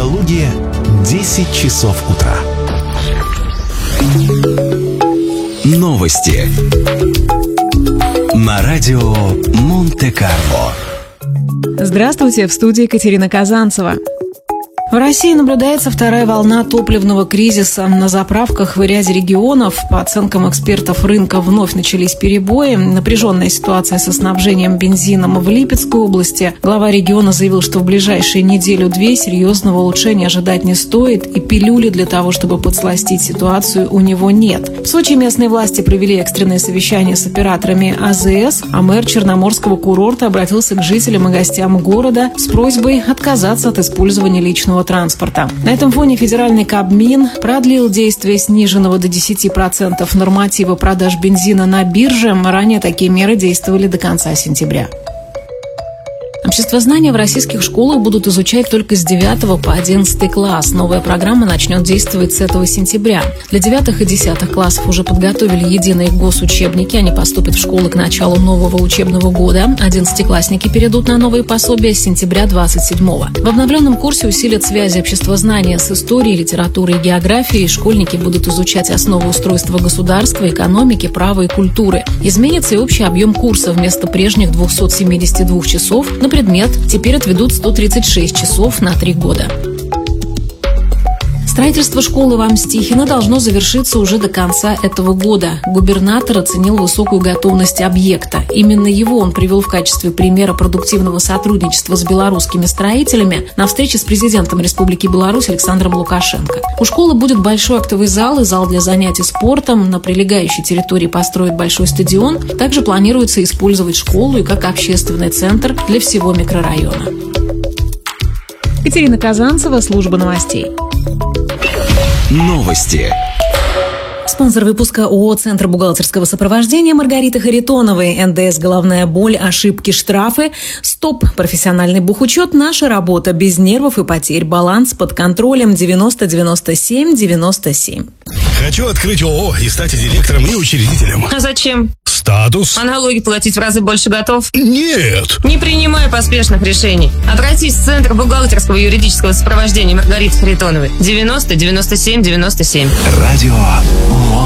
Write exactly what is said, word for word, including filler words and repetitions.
Калуге десять часов утра. Новости на радио Монте-Карло. Здравствуйте, в студии Екатерина Казанцева. В России наблюдается вторая волна топливного кризиса. На заправках в ряде регионов, по оценкам экспертов рынка, вновь начались перебои. Напряженная ситуация со снабжением бензином в Липецкой области. Глава региона заявил, что в ближайшие неделю-две серьезного улучшения ожидать не стоит, и пилюли для того, чтобы подсластить ситуацию, у него нет. В Сочи местные власти провели экстренное совещание с операторами АЗС, а мэр Черноморского курорта обратился к жителям и гостям города с просьбой отказаться от использования личного транспорта. На этом фоне федеральный Кабмин продлил действие сниженного до десяти процентов норматива продаж бензина на бирже. Ранее такие меры действовали до конца сентября. Обществознание в российских школах будут изучать только с девятого по одиннадцатый класс. Новая программа начнет действовать с этого сентября. Для девятых и десятых классов уже подготовили единые госучебники. Они поступят в школы к началу нового учебного года. Одиннадцатиклассники перейдут на новые пособия с сентября двадцать седьмого. В обновленном курсе усилят связи обществознания с историей, литературой и географией. Школьники будут изучать основы устройства государства, экономики, права и культуры. Изменится и общий объем курса. Вместо прежних двухсот семидесяти двух часов на предмет теперь отведут сто тридцать шесть часов на три года. Строительство школы в Амстихино должно завершиться уже до конца этого года. Губернатор оценил высокую готовность объекта. Именно его он привел в качестве примера продуктивного сотрудничества с белорусскими строителями на встрече с президентом Республики Беларусь Александром Лукашенко. У школы будет большой актовый зал и зал для занятий спортом. На прилегающей территории построят большой стадион. Также планируется использовать школу и как общественный центр для всего микрорайона. Екатерина Казанцева, служба новостей. Новости. Спонсор выпуска ООО «Центр бухгалтерского сопровождения» Маргарита Харитоновой. эн дэ эс «Головная боль», ошибки, штрафы. Стоп. Профессиональный бухучет. Наша работа. Без нервов и потерь. Баланс под контролем. девяносто девяносто семь девяносто семь. Хочу открыть ООО и стать директором и учредителем. А зачем? Статус. А налоги платить в разы больше готов? Нет. Не принимай поспешных решений. Обратись в Центр бухгалтерского и юридического сопровождения Маргариты Харитоновой. девяносто девяносто семь девяносто семь. Радио